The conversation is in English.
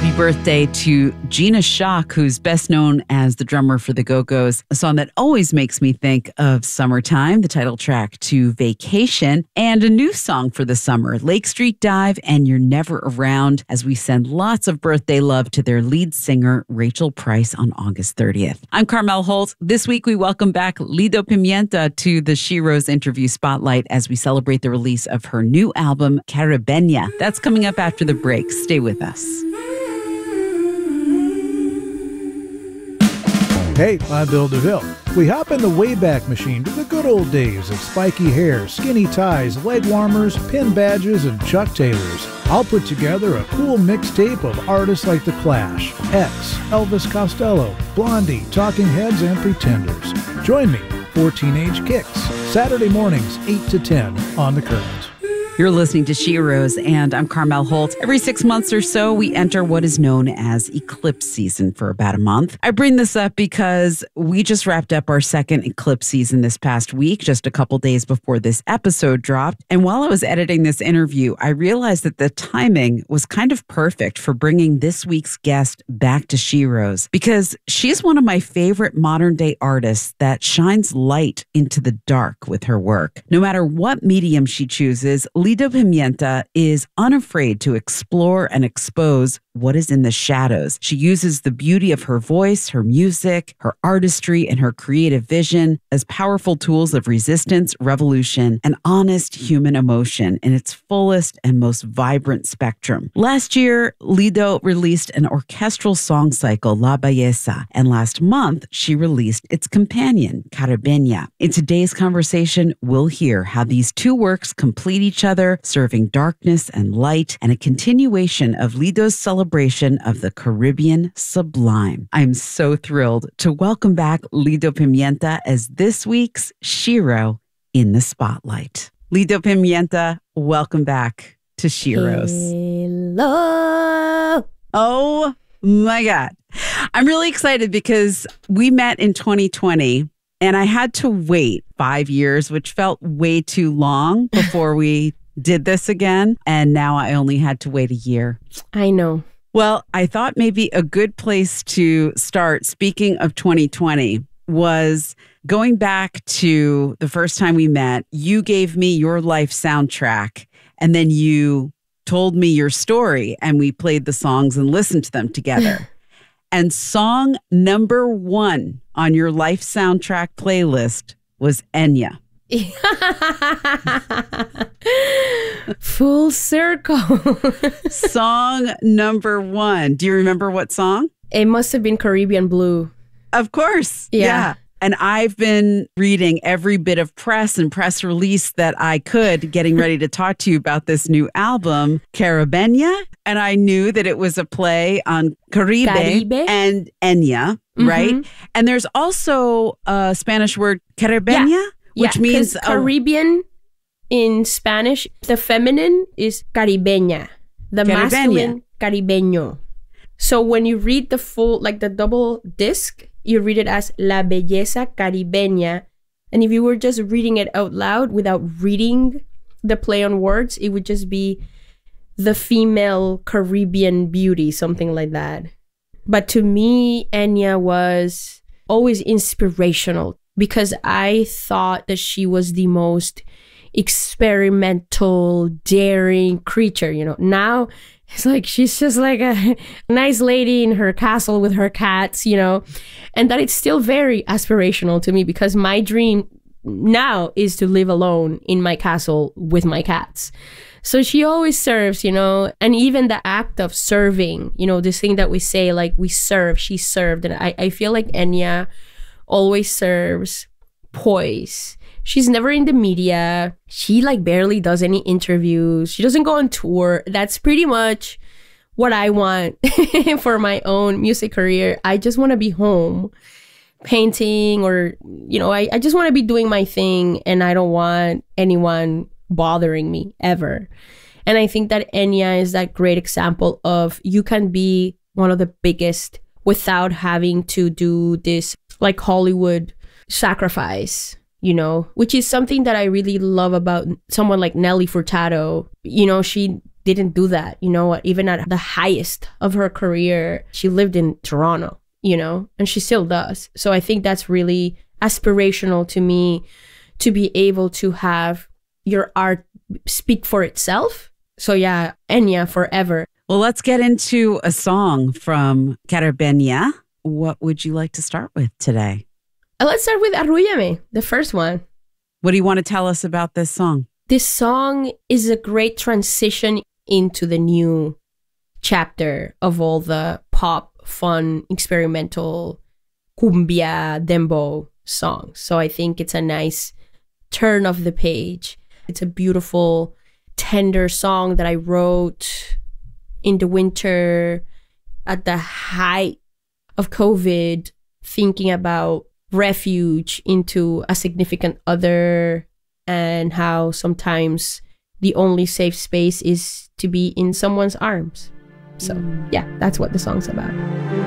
Happy birthday to Gina Schock, who's best known as the drummer for the Go-Go's, a song that always makes me think of summertime, the title track to Vacation, and a new song for the summer, Lake Street Dive and You're Never Around, as we send lots of birthday love to their lead singer, Rachel Price, on August 30th. I'm Carmel Holt. This week, we welcome back Lido Pimienta to the She Rose interview spotlight as we celebrate the release of her new album, Caribeña. That's coming up after the break. Stay with us. Hey, I'm Bill DeVille. We hop in the Wayback Machine to the good old days of spiky hair, skinny ties, leg warmers, pin badges, and Chuck Taylors. I'll put together a cool mixtape of artists like The Clash, X, Elvis Costello, Blondie, Talking Heads, and Pretenders. Join me for Teenage Kicks, Saturday mornings, 8 to 10 on The Current. You're listening to She Rose, and I'm Carmel Holt. Every 6 months or so, we enter what is known as eclipse season for about a month. I bring this up because we just wrapped up our second eclipse season this past week, just a couple days before this episode dropped. And while I was editing this interview, I realized that the timing was kind of perfect for bringing this week's guest back to She Rose, because she's one of my favorite modern day artists that shines light into the dark with her work. No matter what medium she chooses, Lido Pimienta is unafraid to explore and expose what is in the shadows. She uses the beauty of her voice, her music, her artistry, and her creative vision as powerful tools of resistance, revolution, and honest human emotion in its fullest and most vibrant spectrum. Last year, Lido released an orchestral song cycle, La Belleza, and last month, she released its companion, Caribeña. In today's conversation, we'll hear how these two works complete each other, serving darkness and light, and a continuation of Lido's celebration of the Caribbean sublime. I'm so thrilled to welcome back Lido Pimienta as this week's Shiro in the Spotlight. Lido Pimienta, welcome back to She Rose. Hello. Oh my God. I'm really excited because we met in 2020 and I had to wait 5 years, which felt way too long before we did this again. And now I only had to wait a year. I know. Well, I thought maybe a good place to start, speaking of 2020, was going back to the first time we met. You gave me your life soundtrack, and then you told me your story, and we played the songs and listened to them together. And song number 1 on your life soundtrack playlist was Enya. Full circle. Song number 1. Do you remember what song? It must have been Caribbean Blue. Of course. Yeah. And I've been reading every bit of press and press release that I could, getting ready to talk to you about this new album, Caribeña. And I knew that it was a play on Caribe. And Enya, right? And there's also a Spanish word, Caribeña, which means Caribbean in Spanish. The feminine is Caribeña. The masculine, Caribeño. So when you read the full, like the double disc, you read it as La Belleza Caribeña. And if you were just reading it out loud without reading the play on words, it would just be the female Caribbean beauty, something like that. But to me, Enya was always inspirational because I thought that she was the most experimental, daring creature. You know, now it's like she's just like a nice lady in her castle with her cats, you know, and that it's still very aspirational to me because my dream now is to live alone in my castle with my cats. So she always serves, you know, and even the act of serving, you know, this thing that we say, like we serve, she served. And I feel like Enya always serves poise. She's never in the media. She like barely does any interviews. She doesn't go on tour. That's pretty much what I want for my own music career. I just want to be home painting or, you know, I just want to be doing my thing and I don't want anyone bothering me ever. And I think that Enya is that great example of you can be one of the biggest without having to do this like Hollywood sacrifice, you know, which is something that I really love about someone like Nelly Furtado. You know, she didn't do that. You know, even at the highest of her career, she lived in Toronto, you know, and she still does. So I think that's really aspirational to me, to be able to have your art speak for itself. So yeah, Enya forever. Well, let's get into a song from Carabenia. What would you like to start with today? Let's start with Arrúllame, the first one. What do you want to tell us about this song? This song is a great transition into the new chapter of all the pop, fun, experimental, cumbia, dembow songs. So I think it's a nice turn of the page. It's a beautiful, tender song that I wrote in the winter at the height of COVID, thinking about refuge into a significant other and how sometimes the only safe space is to be in someone's arms. So yeah, that's what the song's about.